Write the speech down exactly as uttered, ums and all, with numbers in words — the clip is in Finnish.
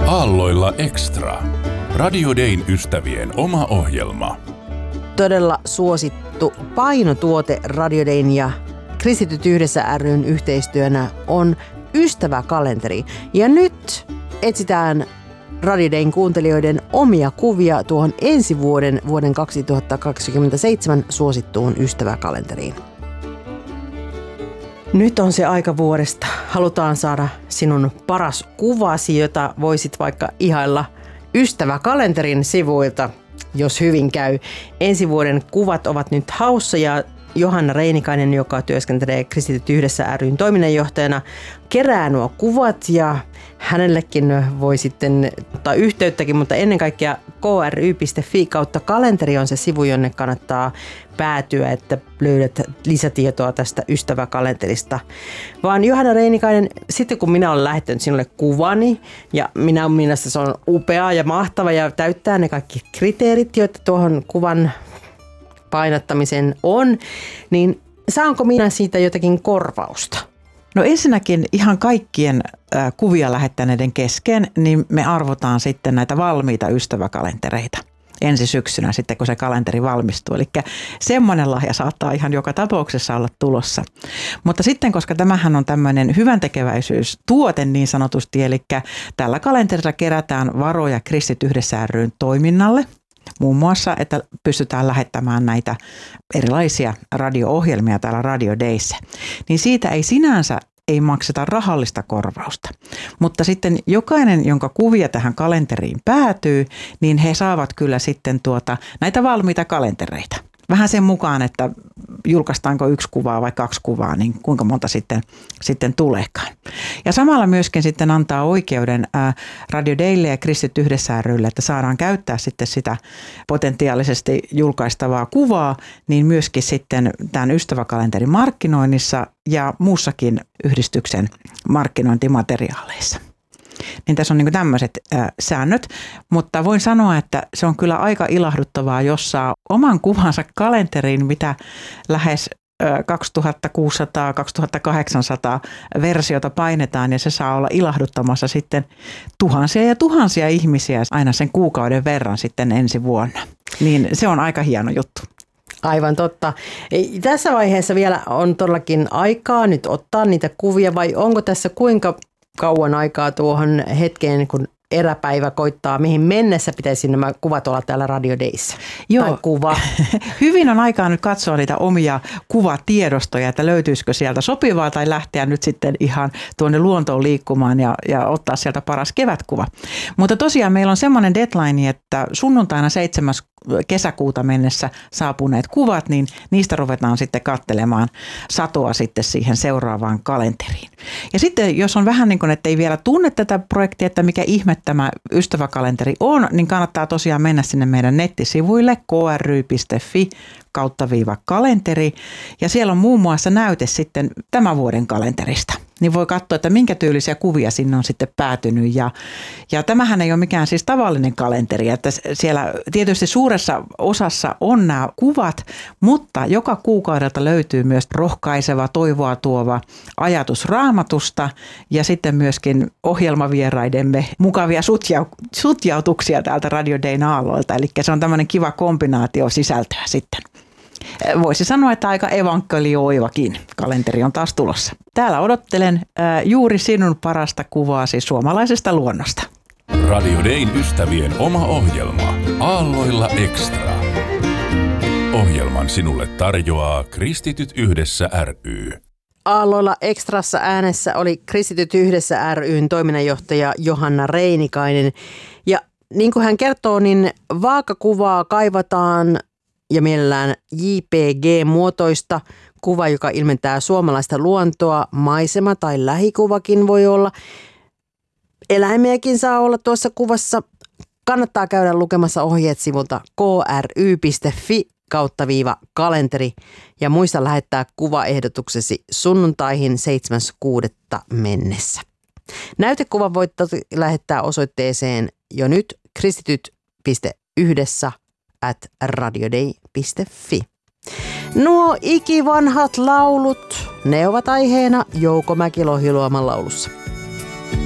Aalloilla Extra. Radio Dayn ystävien oma ohjelma. Todella suosittu painotuote Radio Dayn ja Kristityt yhdessä ry:n yhteistyönä on ystäväkalenteri. Ja nyt etsitään Radio Dayn kuuntelijoiden omia kuvia tuohon ensi vuoden, vuoden kaksituhattakaksikymmentäseitsemän suosittuun ystäväkalenteriin. Nyt on se aika vuodesta. Halutaan saada sinun paras kuvasi, jota voisit vaikka ihailla ystäväkalenterin sivuilta, jos hyvin käy. Ensi vuoden kuvat ovat nyt haussa ja Johanna Reinikainen, joka työskentelee Kristityt yhdessä ry:n toiminnanjohtajana, kerää nuo kuvat ja hänellekin voi sitten ottaa yhteyttäkin, mutta ennen kaikkea k r y piste f i kautta kalenteri on se sivu, jonne kannattaa päätyä, että löydät lisätietoa tästä ystäväkalenterista. Vaan Johanna Reinikainen, sitten kun minä olen lähettänyt sinulle kuvani ja minä mielestäni se on upea ja mahtava ja täyttää ne kaikki kriteerit, joita tuohon kuvan painattamisen on, niin saanko minä siitä jotakin korvausta? No ensinnäkin ihan kaikkien äh, kuvia lähettäneiden kesken, niin me arvotaan sitten näitä valmiita ystäväkalentereita ensi syksynä sitten, kun se kalenteri valmistuu. Eli semmoinen lahja saattaa ihan joka tapauksessa olla tulossa. Mutta sitten, koska tämähän on tämmöinen hyväntekeväisyystuote niin sanotusti, eli tällä kalenterilla kerätään varoja Kristityt yhdessä ry:n toiminnalle, muun muassa, että pystytään lähettämään näitä erilaisia radio-ohjelmia täällä Radio Dayssä, niin siitä ei sinänsä ei makseta rahallista korvausta. Mutta sitten jokainen, jonka kuvia tähän kalenteriin päätyy, niin he saavat kyllä sitten tuota, näitä valmiita kalentereita. Vähän sen mukaan, että julkaistaanko yksi kuvaa vai kaksi kuvaa, niin kuinka monta sitten, sitten tuleekaan. Ja samalla myöskin sitten antaa oikeuden ää, Radio Daylle ja Kristityt yhdessä ry:lle, että saadaan käyttää sitten sitä potentiaalisesti julkaistavaa kuvaa, niin myöskin sitten tämän ystäväkalenterin markkinoinnissa ja muussakin yhdistyksen markkinointimateriaaleissa. Niin tässä on niin kuin tämmöiset äh, säännöt, mutta voin sanoa, että se on kyllä aika ilahduttavaa, jos saa oman kuvansa kalenteriin, mitä lähes äh, kaksituhattakuusisataa kaksituhattakahdeksansataa versiota painetaan ja se saa olla ilahduttamassa sitten tuhansia ja tuhansia ihmisiä aina sen kuukauden verran sitten ensi vuonna. Niin se on aika hieno juttu. Aivan totta. Tässä vaiheessa vielä on todellakin aikaa nyt ottaa niitä kuvia vai onko tässä kuinka kauan aikaa tuohon hetkeen, kun eräpäivä koittaa, mihin mennessä pitäisi nämä kuvat olla täällä Radio Dayssä? Joo, tai kuva. Hyvin on aikaa nyt katsoa niitä omia kuvatiedostoja, että löytyisikö sieltä sopivaa tai lähteä nyt sitten ihan tuonne luontoon liikkumaan ja, ja ottaa sieltä paras kevätkuva. Mutta tosiaan meillä on semmoinen deadline, että sunnuntaina seitsemäs kesäkuuta mennessä saapuneet kuvat, niin niistä ruvetaan sitten katselemaan satoa sitten siihen seuraavaan kalenteriin. Ja sitten jos on vähän niin kuin, että ei vielä tunne tätä projektia, että mikä ihme tämä ystäväkalenteri on, niin kannattaa tosiaan mennä sinne meidän nettisivuille k r y piste f i kautta viiva kalenteri ja siellä on muun muassa näyte sitten tämän vuoden kalenterista. Niin voi katsoa, että minkä tyylisiä kuvia sinne on sitten päätynyt ja, ja tämähän ei ole mikään siis tavallinen kalenteri, että siellä tietysti suuressa osassa on nämä kuvat, mutta joka kuukaudelta löytyy myös rohkaiseva, toivoa tuova ajatus Raamatusta ja sitten myöskin ohjelmavieraidemme mukavia sutja, sutjautuksia täältä Radio Dayn aalloilta, eli se on tämmöinen kiva kombinaatio sisältöä sitten. Voisi sanoa, että aika evankelioivakin kalenteri on taas tulossa. Täällä odottelen äh, juuri sinun parasta kuvaasi suomalaisesta luonnosta. Radio Dayn ystävien oma ohjelma Aalloilla Extra. Ohjelman sinulle tarjoaa Kristityt yhdessä ry. Aalloilla Extrassa äänessä oli Kristityt yhdessä ry:n toiminnanjohtaja Johanna Reinikainen. Ja niin kuin hän kertoo, niin vaakakuvaa kaivataan ja mielellään J P G-muotoista kuva, joka ilmentää suomalaista luontoa, maisema tai lähikuvakin voi olla. Eläimiäkin saa olla tuossa kuvassa. Kannattaa käydä lukemassa ohjeet sivulta k r y piste f i kautta viiva kalenteri ja muista lähettää kuvaehdotuksesi sunnuntaihin seitsemäs kuudetta mennessä. Näytekuva voit lähettää osoitteeseen jo nyt kristityt piste yhdessä at radioday piste f i. Nuo ikivanhat laulut, ne ovat aiheena Jouko Mäki-Lohiluoman laulussa.